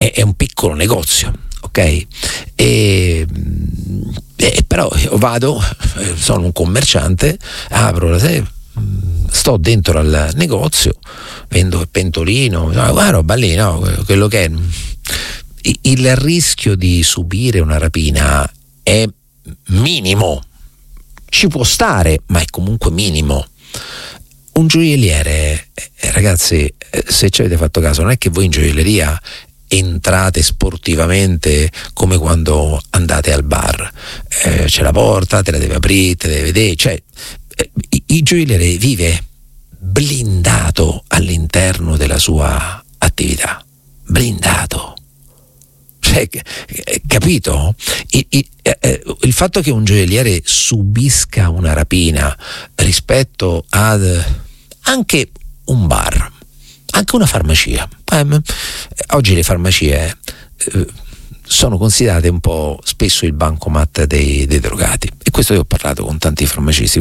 è un piccolo negozio, ok? Però io vado, sono un commerciante, apro sto dentro al negozio, vendo il pentolino, quella roba lì, no? Quello che è. Il rischio di subire una rapina è minimo, ci può stare, ma è comunque minimo. Un gioielliere, ragazzi, se ci avete fatto caso, non è che voi in gioielleria entrate sportivamente come quando andate al bar, c'è la porta, te la deve aprire, te la deve vedere, cioè il gioielliere vive blindato all'interno della sua attività, blindato. Cioè, capito? Il fatto che un gioielliere subisca una rapina rispetto ad anche un bar, anche una farmacia, oggi le farmacie sono considerate un po' spesso il bancomat dei drogati, e questo io ho parlato con tanti farmacisti,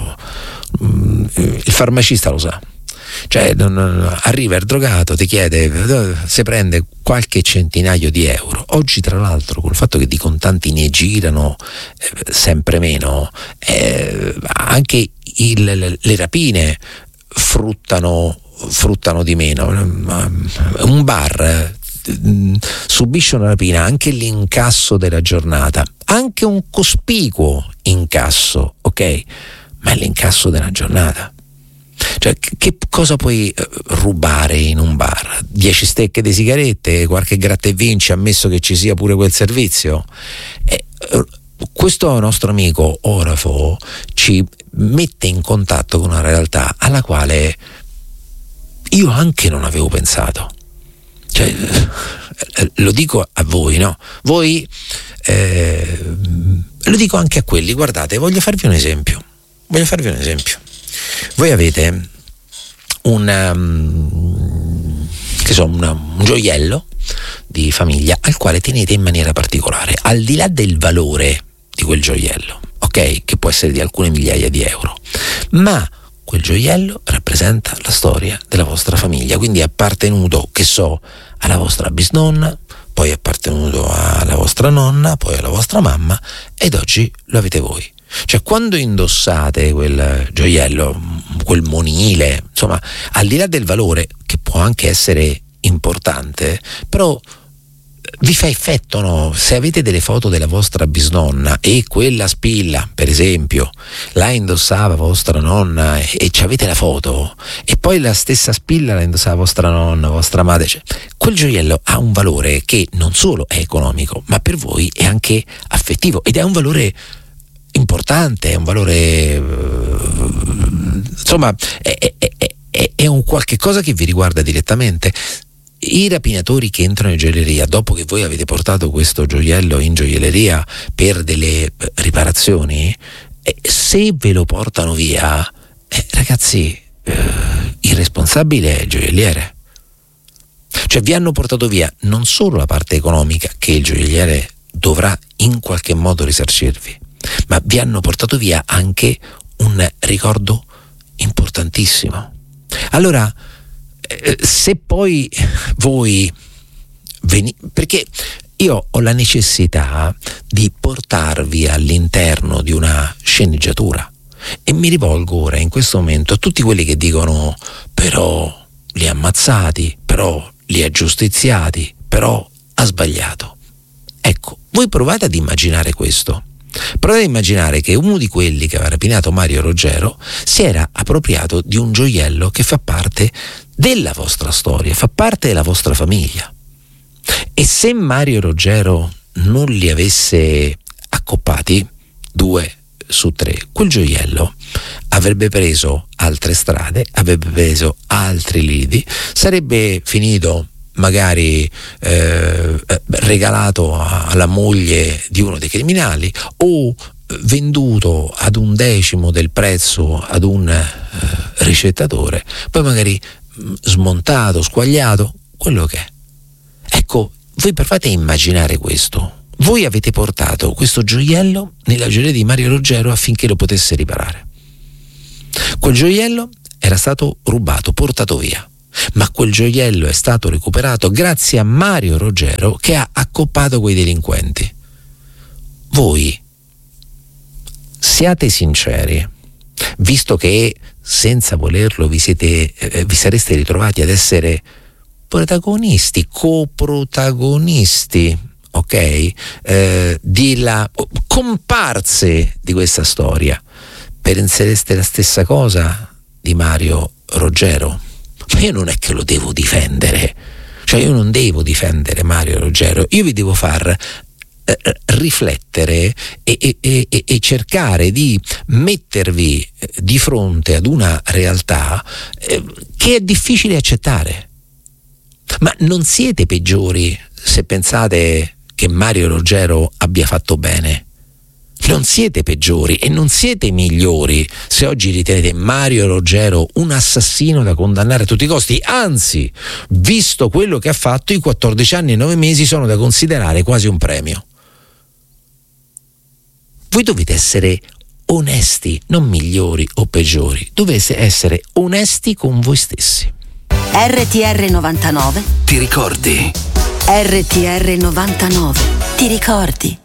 il farmacista lo sa. Cioè arriva il drogato, ti chiede se prende qualche centinaio di euro. Oggi tra l'altro, con il fatto che di contanti ne girano sempre meno, anche le rapine fruttano di meno. Un bar subisce una rapina, anche l'incasso della giornata, anche un cospicuo incasso, ok? Ma è l'incasso della giornata. Cioè, che cosa puoi rubare in un bar? 10 stecche di sigarette, qualche gratta e vinci, ammesso che ci sia pure quel servizio? Questo nostro amico orafo ci mette in contatto con una realtà alla quale io anche non avevo pensato. Cioè, lo dico a voi, no? Voi, lo dico anche a quelli. Guardate, voglio farvi un esempio. Voi avete un gioiello di famiglia al quale tenete in maniera particolare, al di là del valore di quel gioiello, ok? Che può essere di alcune migliaia di euro, ma quel gioiello rappresenta la storia della vostra famiglia, quindi è appartenuto, che so, alla vostra bisnonna, poi è appartenuto alla vostra nonna, poi alla vostra mamma, ed oggi lo avete voi. Cioè, quando indossate quel gioiello, quel monile, insomma, al di là del valore, che può anche essere importante, però vi fa effetto, no? Se avete delle foto della vostra bisnonna e quella spilla, per esempio, la indossava vostra nonna e ci avete la foto, e poi la stessa spilla la indossava vostra nonna, vostra madre, cioè, quel gioiello ha un valore che non solo è economico, ma per voi è anche affettivo, ed è un valore importante, è un valore, insomma, è un qualche cosa che vi riguarda direttamente. I rapinatori che entrano in gioielleria, dopo che voi avete portato questo gioiello in gioielleria per delle riparazioni, se ve lo portano via, ragazzi, il responsabile è il gioielliere. Cioè, vi hanno portato via non solo la parte economica, che il gioielliere dovrà in qualche modo risarcirvi, ma vi hanno portato via anche un ricordo importantissimo. Allora, se poi voi perché io ho la necessità di portarvi all'interno di una sceneggiatura, e mi rivolgo ora in questo momento a tutti quelli che dicono: però li ha ammazzati, però li ha giustiziati, però ha sbagliato. Ecco, voi provate ad immaginare questo. Provate a immaginare che uno di quelli che aveva rapinato Mario Roggero si era appropriato di un gioiello che fa parte della vostra storia, fa parte della vostra famiglia. E se Mario Roggero non li avesse accoppati, 2 su 3, quel gioiello avrebbe preso altre strade, avrebbe preso altri lidi, sarebbe finito magari regalato alla moglie di uno dei criminali, o venduto ad 1/10 del prezzo ad un ricettatore, poi magari smontato, squagliato, quello che è. Ecco, voi provate a immaginare questo. Voi avete portato questo gioiello nella gioielleria di Mario Roggero affinché lo potesse riparare. Quel gioiello era stato rubato, portato via. ma quel gioiello è stato recuperato grazie a Mario Roggero, che ha accoppato quei delinquenti. Voi siate sinceri, visto che senza volerlo vi sareste ritrovati ad essere protagonisti, coprotagonisti, ok? Comparse di questa storia. Pensereste la stessa cosa di Mario Roggero? Ma io non è che lo devo difendere, cioè io non devo difendere Mario Roggero, io vi devo far riflettere e cercare di mettervi di fronte ad una realtà che è difficile accettare. Ma non siete peggiori se pensate che Mario Roggero abbia fatto bene. Non siete peggiori e non siete migliori se oggi ritenete Mario Roggero un assassino da condannare a tutti i costi. Anzi, visto quello che ha fatto, i 14 anni e 9 mesi sono da considerare quasi un premio. Voi dovete essere onesti, non migliori o peggiori. Dovete essere onesti con voi stessi. RTR 99 ti ricordi? RTR 99 ti ricordi?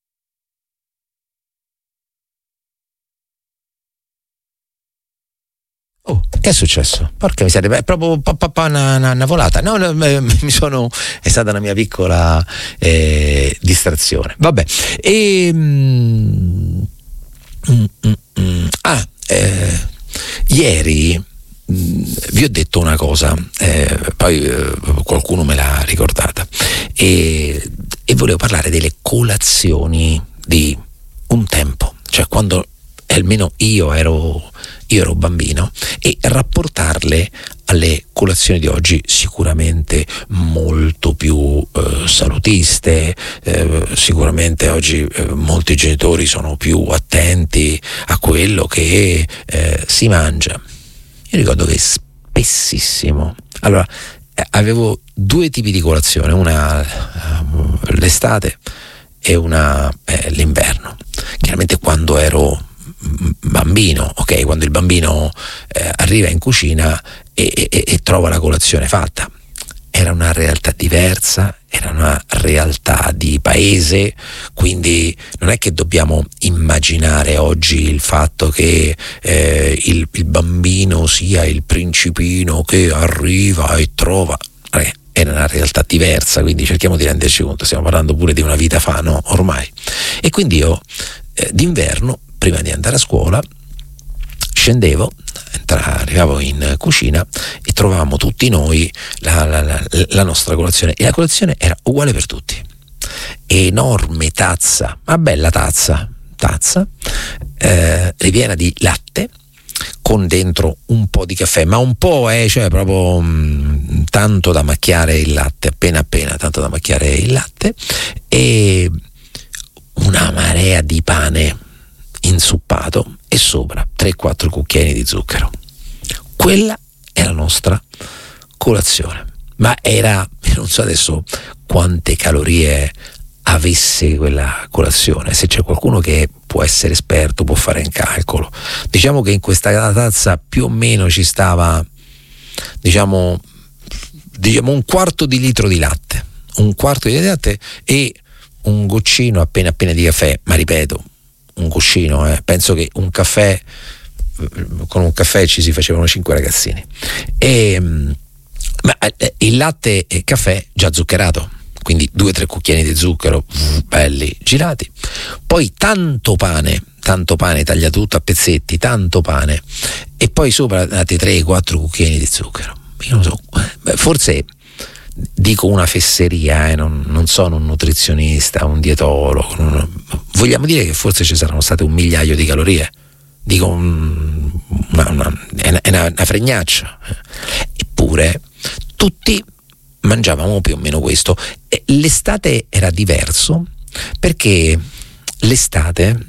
Oh, che è successo? Porca miseria, è proprio una volata. No, è stata una mia piccola distrazione. Vabbè. Ieri vi ho detto una cosa, poi qualcuno me l'ha ricordata, e volevo parlare delle colazioni di un tempo, cioè quando almeno io ero bambino, e rapportarle alle colazioni di oggi, sicuramente molto più salutiste. Sicuramente oggi molti genitori sono più attenti a quello che si mangia. Io ricordo che spessissimo, allora, avevo due tipi di colazione, una l'estate e una l'inverno. Chiaramente quando ero bambino, ok, quando il bambino arriva in cucina e trova la colazione fatta, era una realtà diversa, era una realtà di paese, quindi non è che dobbiamo immaginare oggi il fatto che il bambino sia il principino che arriva e trova. Era una realtà diversa, quindi cerchiamo di renderci conto, stiamo parlando pure di una vita fa, no? Ormai. E quindi io d'inverno, prima di andare a scuola, scendevo, arrivavo in cucina e trovavamo tutti noi la nostra colazione, e la colazione era uguale per tutti. Enorme tazza, una bella tazza ripiena di latte, con dentro un po' di caffè, ma un po', cioè proprio tanto da macchiare il latte, appena tanto da macchiare il latte, e una marea di pane insuppato e sopra 3-4 cucchiaini di zucchero. Quella è la nostra colazione, ma era, non so adesso quante calorie avesse quella colazione. Se c'è qualcuno che può essere esperto, può fare un calcolo. Diciamo che in questa tazza più o meno ci stava diciamo un quarto di litro di latte, e un goccino appena di caffè, ma ripeto, un goccino, penso che con un caffè ci si facevano 5 ragazzini, ma il latte e caffè già zuccherato, quindi 2-3 cucchiaini di zucchero belli girati, poi tanto pane tagliato tutto a pezzetti, tanto pane, e poi sopra date 3-4 cucchiaini di zucchero. Io non so, forse dico una fesseria, non sono un nutrizionista, un dietologo, vogliamo dire che forse ci saranno state 1 migliaio di calorie, dico una fregnaccia, eppure tutti mangiavamo più o meno questo. L'estate era diverso, perché l'estate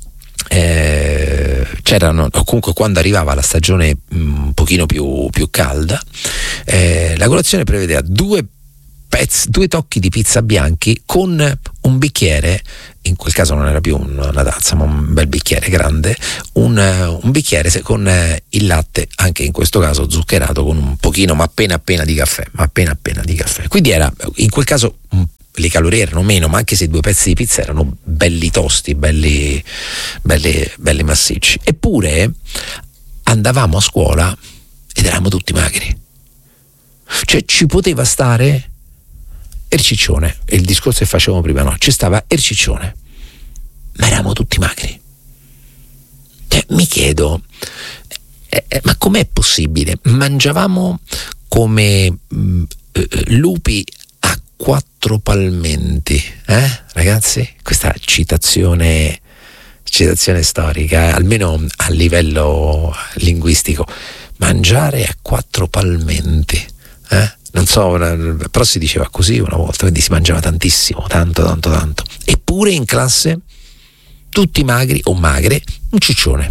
c'erano, comunque quando arrivava la stagione un pochino più calda, la colazione prevedeva 2 due tocchi di pizza bianchi con un bicchiere, in quel caso non era più una tazza ma un bel bicchiere grande, un bicchiere con il latte, anche in questo caso zuccherato, con un pochino ma appena di caffè, quindi era, in quel caso le calorie erano meno, ma anche se 2 pezzi di pizza erano belli tosti, belli massicci. Eppure andavamo a scuola ed eravamo tutti magri, cioè ci poteva stare Erciccione, è il discorso che facevamo prima, no? Ci stava Erciccione, ma eravamo tutti magri. Cioè, mi chiedo, ma com'è possibile? Mangiavamo come lupi a 4 palmenti, ragazzi? Questa citazione storica, almeno a livello linguistico. Mangiare a 4 palmenti, non so, però si diceva così una volta, quindi si mangiava tantissimo, tanto. Eppure in classe tutti magri o magre, un ciccione.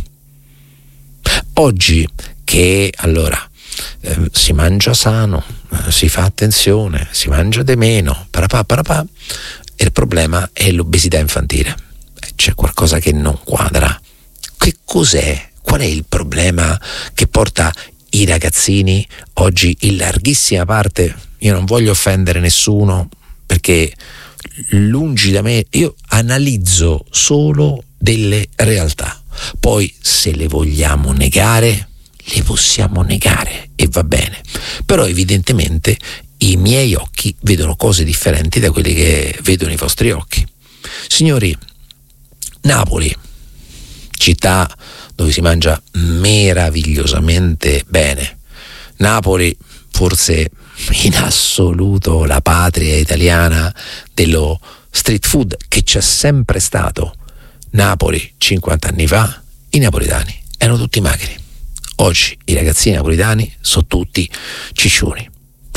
Oggi che allora si mangia sano, si fa attenzione, si mangia di meno, parapà, e il problema è l'obesità infantile. C'è qualcosa che non quadra. Che cos'è? Qual è il problema che porta i ragazzini oggi, in larghissima parte, io non voglio offendere nessuno, perché lungi da me, io analizzo solo delle realtà, poi se le vogliamo negare le possiamo negare e va bene, però evidentemente i miei occhi vedono cose differenti da quelle che vedono i vostri occhi. Signori, Napoli, città dove si mangia meravigliosamente bene. Napoli, forse in assoluto la patria italiana dello street food, che c'è sempre stato. Napoli 50 anni fa, i napoletani erano tutti magri. Oggi i ragazzini napoletani sono tutti ciccioni.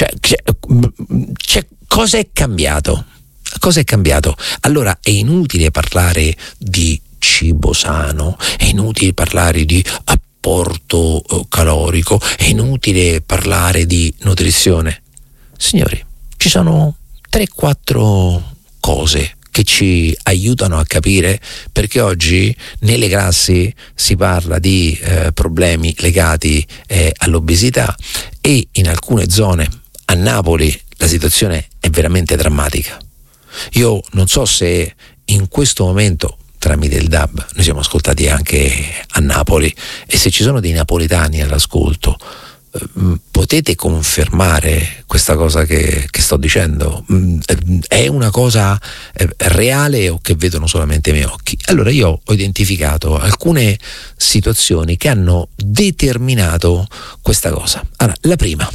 Cioè, cosa è cambiato? Cosa è cambiato? Allora è inutile parlare di cibo sano, è inutile parlare di apporto calorico, è inutile parlare di nutrizione. Signori, ci sono 3-4 cose che ci aiutano a capire perché oggi nelle classi si parla di problemi legati all'obesità, e in alcune zone, a Napoli, la situazione è veramente drammatica. Io non so se in questo momento, tramite il DAB, noi siamo ascoltati anche a Napoli, e se ci sono dei napoletani all'ascolto, potete confermare questa cosa che sto dicendo? È una cosa reale o che vedono solamente i miei occhi? Allora io ho identificato alcune situazioni che hanno determinato questa cosa. Allora, la prima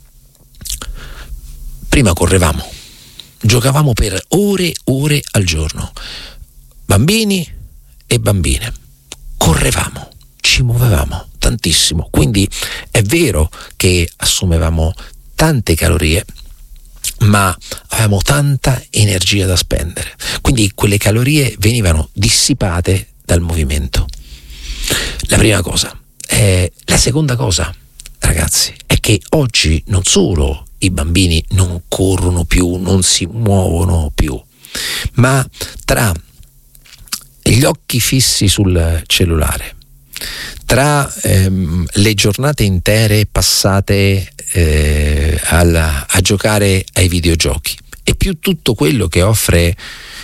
correvamo, giocavamo per ore al giorno, bambini e bambine, correvamo, ci muovevamo tantissimo, quindi è vero che assumevamo tante calorie, ma avevamo tanta energia da spendere, quindi quelle calorie venivano dissipate dal movimento. La prima cosa. La seconda cosa, ragazzi, è che oggi non solo i bambini non corrono più, non si muovono più, ma tra gli occhi fissi sul cellulare, tra le giornate intere passate a giocare ai videogiochi, e più tutto quello che offre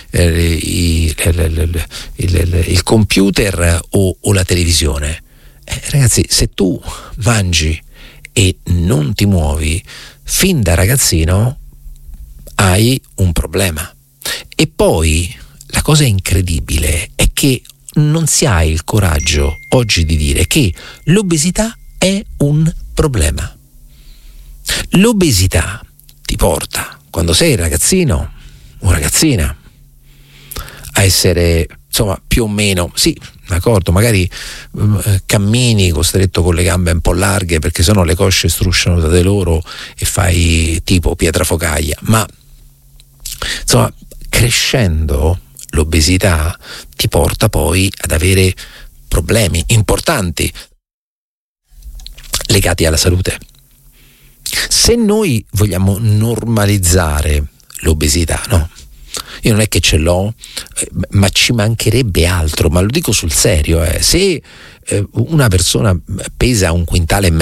il computer o la televisione, ragazzi, se tu mangi e non ti muovi fin da ragazzino hai un problema. E poi la cosa incredibile è che non si ha il coraggio oggi di dire che l'obesità è un problema. L'obesità ti porta, quando sei ragazzino o ragazzina, a essere, insomma, più o meno, sì, d'accordo, magari cammini costretto con le gambe un po' larghe perché sennò le cosce strusciano da te loro e fai tipo pietrafocaglia, ma insomma, crescendo l'obesità ti porta poi ad avere problemi importanti legati alla salute. Se noi vogliamo normalizzare l'obesità, no? Io non è che ce l'ho, ma ci mancherebbe altro, ma lo dico sul serio, se una persona pesa 1,5 quintali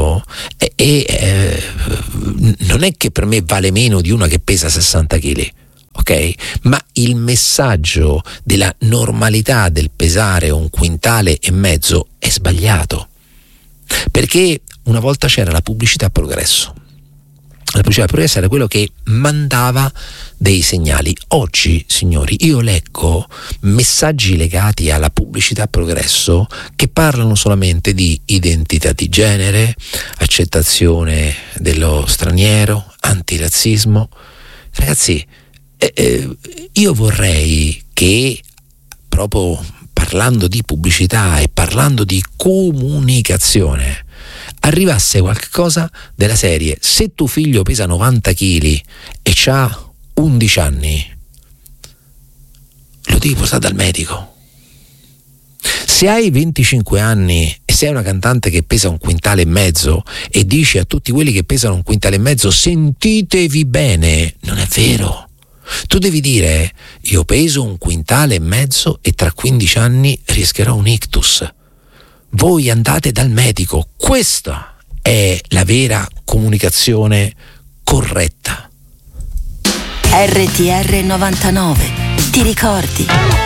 non è che per me vale meno di una che pesa 60 kg, ok? Ma il messaggio della normalità del pesare 1,5 quintali è sbagliato, perché una volta c'era la pubblicità a progresso. La pubblicità a progresso era quello che mandava dei segnali. Oggi, signori, io leggo messaggi legati alla pubblicità a progresso che parlano solamente di identità di genere, accettazione dello straniero, antirazzismo. Ragazzi, io vorrei che, proprio parlando di pubblicità e parlando di comunicazione, arrivasse qualcosa della serie: se tuo figlio pesa 90 kg e c'ha 11 anni, lo devi portare dal medico. Se hai 25 anni e sei una cantante che pesa 1,5 quintali e dici a tutti quelli che pesano 1,5 quintali sentitevi bene, non è vero. Tu devi dire: io peso 1,5 quintali e tra 15 anni rischierò un ictus. Voi andate dal medico. Questa è la vera comunicazione corretta. RTR 99, ti ricordi?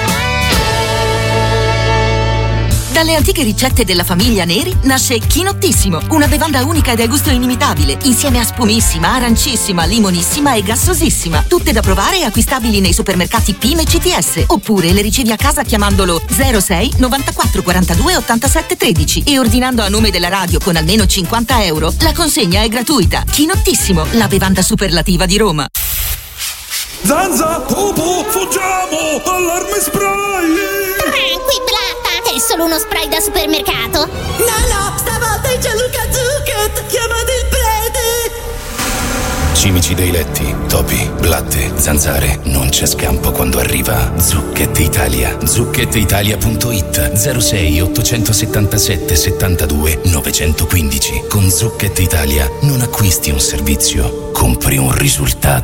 Dalle antiche ricette della famiglia Neri nasce Chinottissimo, una bevanda unica e dal gusto inimitabile, insieme a spumissima, arancissima, limonissima e gassosissima. Tutte da provare e acquistabili nei supermercati PIM e CTS. Oppure le ricevi a casa chiamandolo 06 94 42 87 13 e ordinando a nome della radio con almeno 50 euro. La consegna è gratuita. Chinottissimo, la bevanda superlativa di Roma. Zanza, Popo, fuggiamo! Allarme spray! Tranqui, Blatta, è solo uno spray da supermercato. No, stavolta è Gianluca Zucchet, chiamate il prete! Cimici dei letti, topi, blatte, zanzare, non c'è scampo quando arriva Zucchet Italia. ZucchetItalia.it 06 877 72 915. Con Zucchet Italia non acquisti un servizio, compri un risultato.